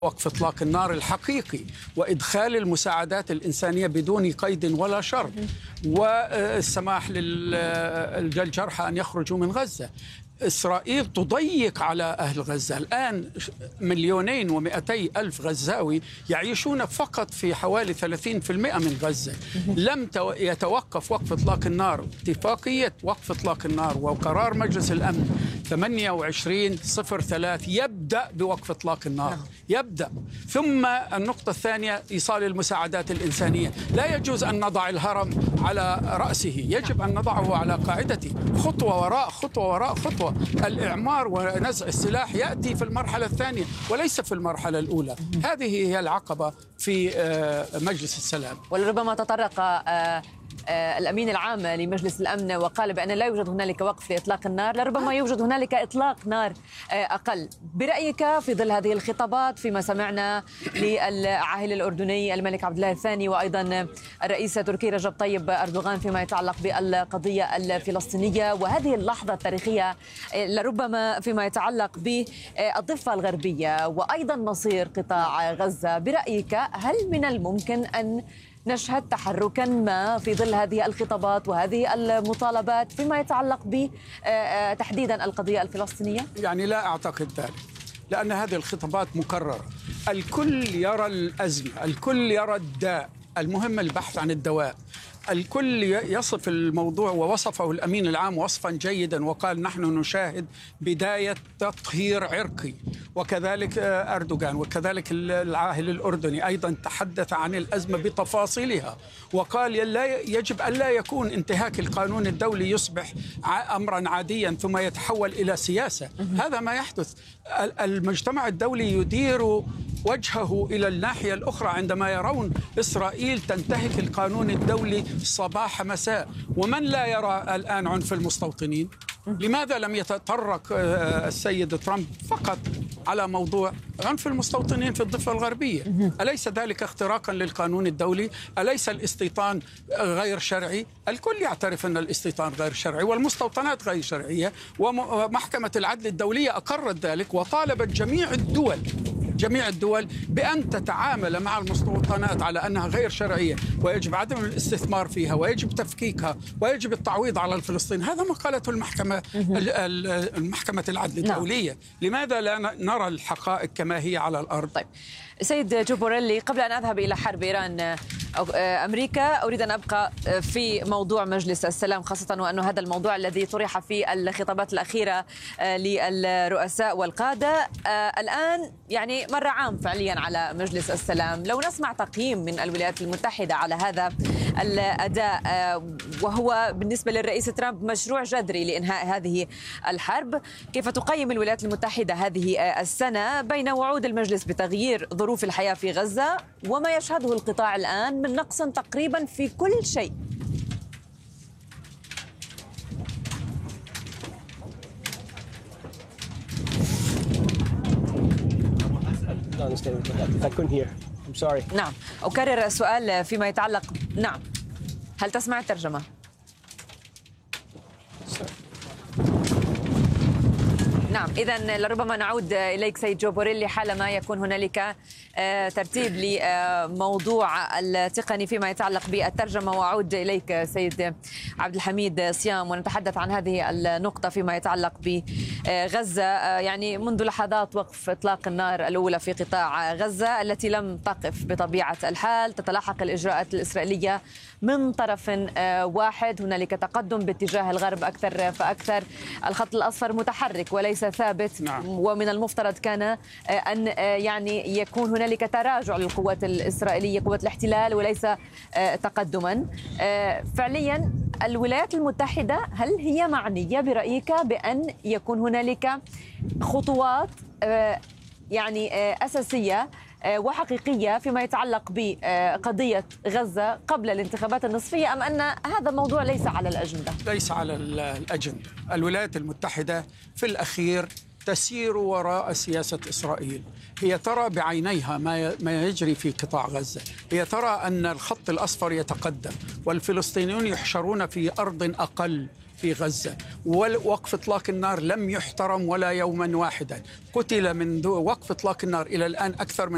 وقف إطلاق النار الحقيقي وإدخال المساعدات الإنسانية بدون قيد ولا شرط، والسماح للجرحى أن يخرجوا من غزة. إسرائيل تضيق على أهل غزة. الآن 2,200,000 غزاوي يعيشون فقط في حوالي 30% من غزة. لم يتوقف وقف إطلاق النار. اتفاقية وقف إطلاق النار وقرار مجلس الأمن 28/03 يبدأ بوقف إطلاق النار، يبدأ. ثم النقطة الثانية إيصال المساعدات الإنسانية. لا يجوز أن نضع الهرم على رأسه، يجب أن نضعه على قاعدته، خطوة وراء خطوة وراء خطوة. الإعمار ونزع السلاح يأتي في المرحلة الثانية وليس في المرحلة الأولى. هذه هي العقبة في مجلس السلام. ولربما تطرق الأمين العام لمجلس الأمن وقال بأن لا يوجد هنالك وقف لإطلاق النار، لربما يوجد هنالك إطلاق نار أقل. برأيك في ظل هذه الخطابات، فيما سمعنا للعاهل الأردني الملك عبد الله الثاني وأيضا الرئيس التركي رجب طيب أردوغان فيما يتعلق بالقضية الفلسطينية، وهذه اللحظة التاريخية لربما فيما يتعلق بالضفة الغربية وأيضا مصير قطاع غزة، برأيك هل من الممكن أن نشهد تحركا ما في ظل هذه الخطابات وهذه المطالبات فيما يتعلق بتحديدا القضية الفلسطينية؟ يعني لا أعتقد ذلك، لأن هذه الخطابات مكررة. الكل يرى الأزمة، الكل يرى الداء، المهم البحث عن الدواء. الكل يصف الموضوع، ووصفه الأمين العام وصفا جيدا وقال نحن نشاهد بداية تطهير عرقي. وكذلك أردوغان وكذلك العاهل الأردني أيضا تحدث عن الأزمة بتفاصيلها وقال يجب أن لا يكون انتهاك القانون الدولي يصبح أمرا عاديا ثم يتحول إلى سياسة. هذا ما يحدث. المجتمع الدولي يدير وجهه إلى الناحية الأخرى عندما يرون إسرائيل تنتهك القانون الدولي صباح مساء. ومن لا يرى الآن عنف المستوطنين؟ لماذا لم يتطرق السيد ترامب فقط على موضوع عنف المستوطنين في الضفة الغربية؟ أليس ذلك اختراقا للقانون الدولي؟ أليس الاستيطان غير شرعي؟ الكل يعترف أن الاستيطان غير شرعي والمستوطنات غير شرعية، ومحكمة العدل الدولية أقرت ذلك وطالبت جميع الدول بأن تتعامل مع المستوطنات على أنها غير شرعية ويجب عدم الاستثمار فيها ويجب تفكيكها ويجب التعويض على الفلسطينيين. هذا ما قالته المحكمة العدل الدولية. لماذا لا نرى الحقائق كما هي على الأرض؟ طيب سيد جو بوريلي، قبل أن أذهب إلى حرب إيران أمريكا، أريد أن أبقى في موضوع مجلس السلام، خاصة وأنه هذا الموضوع الذي طرح في الخطابات الأخيرة للرؤساء والقادة. الآن يعني مر عام فعليا على مجلس السلام. لو نسمع تقييم من الولايات المتحدة على هذا الأداء، وهو بالنسبة للرئيس ترامب مشروع جذري لإنهاء هذه الحرب، كيف تقيم الولايات المتحدة هذه السنة بين وعود المجلس بتغيير ظروف الحياة في غزة وما يشهده القطاع الآن من نقص تقريبا في كل شيء؟ نعم، أكرر السؤال فيما يتعلق. نعم، هل تسمع الترجمة؟ نعم، إذن لربما نعود إليك سيد جو بوريلي حالما يكون هنالك ترتيب لموضوع التقني فيما يتعلق بالترجمة. وأعود إليك سيد عبد الحميد صيام ونتحدث عن هذه النقطة فيما يتعلق بغزة. يعني منذ لحظات وقف إطلاق النار الأولى في قطاع غزة التي لم تقف بطبيعة الحال، تتلاحق الإجراءات الإسرائيلية من طرف واحد. هنالك تقدم باتجاه الغرب أكثر فأكثر. الخط الأصفر متحرك وليس ثابت. نعم. ومن المفترض كان أن يعني يكون هنالك تراجع للقوات الإسرائيلية، قوات الاحتلال، وليس تقدما. فعليا الولايات المتحدة هل هي معنية برأيك بأن يكون هنالك خطوات يعني أساسية وحقيقية فيما يتعلق بقضية غزة قبل الانتخابات النصفية، أم أن هذا الموضوع ليس على الأجندة؟ ليس على الأجندة. الولايات المتحدة في الأخير تسير وراء سياسة إسرائيل. هي ترى بعينيها ما يجري في قطاع غزة. هي ترى أن الخط الأصفر يتقدم والفلسطينيون يحشرون في أرض أقل في غزة، ووقف إطلاق النار لم يحترم ولا يوما واحدا. قتل منذ وقف إطلاق النار إلى الآن أكثر من